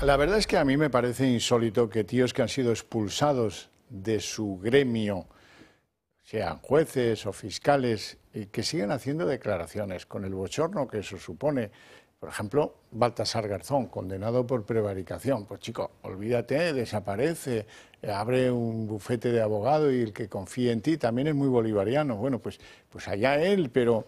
La verdad es que a mí me parece insólito que tíos que han sido expulsados de su gremio, sean jueces o fiscales, que siguen haciendo declaraciones con el bochorno que eso supone. Por ejemplo, Baltasar Garzón, condenado por prevaricación. Pues chico, olvídate, desaparece, abre un bufete de abogado y el que confíe en ti también es muy bolivariano. Bueno, pues allá él, pero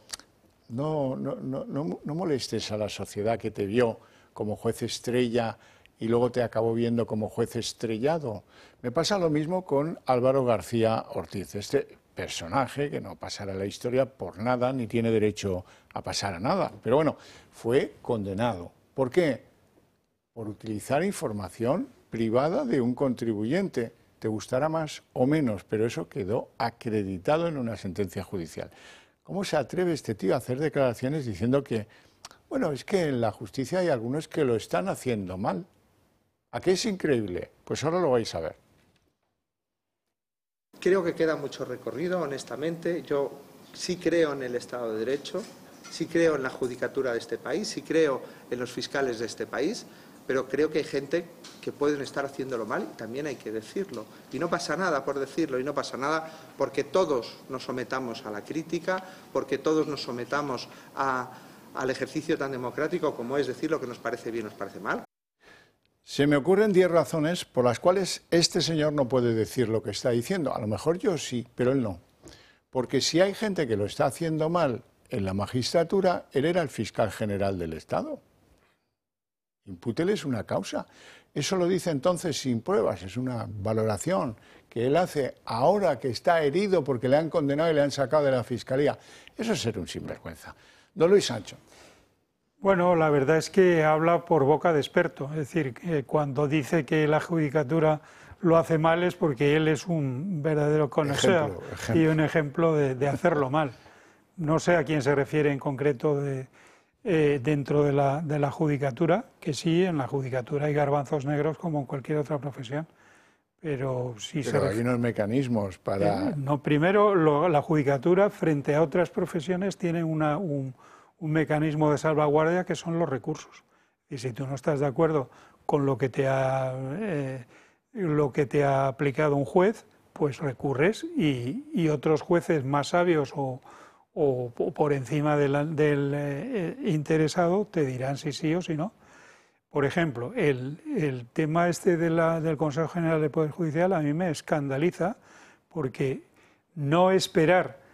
no molestes a la sociedad que te vio como juez estrella y luego te acabó viendo como juez estrellado. Me pasa lo mismo con Álvaro García Ortiz, este personaje que no pasará a la historia por nada, ni tiene derecho a pasar a nada. Pero bueno, fue condenado. ¿Por qué? Por utilizar información privada de un contribuyente. Te gustará más o menos, pero eso quedó acreditado en una sentencia judicial. ¿Cómo se atreve este tío a hacer declaraciones diciendo que, bueno, es que en la justicia hay algunos que lo están haciendo mal? ¿A qué es increíble? Pues ahora lo vais a ver. Creo que queda mucho recorrido, honestamente. Yo sí creo en el Estado de Derecho, sí creo en la judicatura de este país, sí creo en los fiscales de este país, pero creo que hay gente que pueden estar haciéndolo mal y también hay que decirlo. Y no pasa nada por decirlo, y no pasa nada porque todos nos sometamos a la crítica, porque todos nos sometamos al ejercicio tan democrático como es decir lo que nos parece bien o nos parece mal. Se me ocurren 10 razones por las cuales este señor no puede decir lo que está diciendo. A lo mejor yo sí, pero él no. Porque si hay gente que lo está haciendo mal en la magistratura, él era el fiscal general del Estado. Impúteles una causa. Eso lo dice entonces sin pruebas, es una valoración que él hace ahora que está herido porque le han condenado y le han sacado de la fiscalía. Eso es ser un sinvergüenza. Don Luis Sancho. Bueno, la verdad es que habla por boca de experto, es decir, que cuando dice que la judicatura lo hace mal es porque él es un verdadero conocedor y un ejemplo de hacerlo mal. No sé a quién se refiere en concreto dentro de la judicatura, que sí, en la judicatura hay garbanzos negros como en cualquier otra profesión, pero sí hay unos mecanismos para... no, primero, la judicatura frente a otras profesiones tiene un mecanismo de salvaguardia que son los recursos. Y si tú no estás de acuerdo con lo que te ha aplicado un juez, pues recurres y otros jueces más sabios o por encima del interesado te dirán si sí o si no. Por ejemplo, el tema este del Consejo General del Poder Judicial a mí me escandaliza porque no esperar